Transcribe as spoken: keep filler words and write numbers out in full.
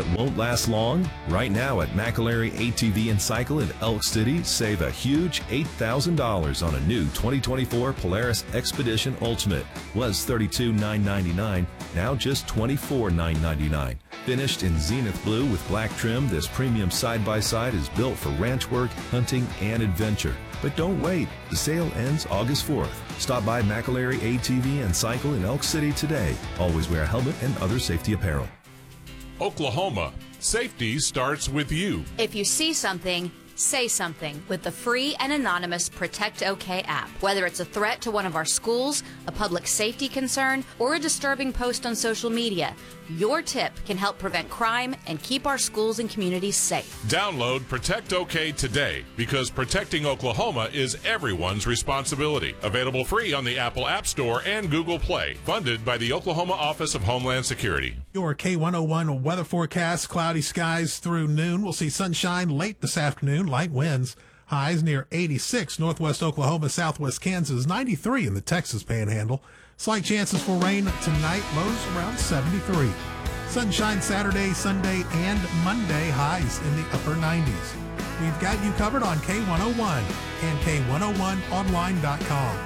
that won't last long? Right now at McAlary A T V and Cycle in Elk City, save a huge eight thousand dollars on a new twenty twenty-four Polaris Expedition Ultimate. Was thirty-two thousand nine hundred ninety-nine dollars, now just twenty-four thousand nine hundred ninety-nine dollars. Finished in zenith blue with black trim, this premium side-by-side is built for ranch work, hunting, and adventure. But don't wait. The sale ends August fourth. Stop by McAlary A T V and Cycle in Elk City today. Always wear a helmet and other safety apparel. Oklahoma, safety starts with you. If you see something, say something with the free and anonymous Protect OK app. Whether it's a threat to one of our schools, a public safety concern, or a disturbing post on social media, your tip can help prevent crime and keep our schools and communities safe. Download Protect OK today, because protecting Oklahoma is everyone's responsibility. Available free on the Apple App Store and Google Play. Funded by the Oklahoma Office of Homeland Security. Your K one oh one weather forecast: cloudy skies through noon. We'll see sunshine late this afternoon, light winds. Highs near eighty-six, northwest Oklahoma, southwest Kansas, ninety-three in the Texas Panhandle. Slight chances for rain tonight, lows around seventy-three. Sunshine Saturday, Sunday, and Monday, highs in the upper nineties. We've got you covered on K one oh one and K one oh one online dot com.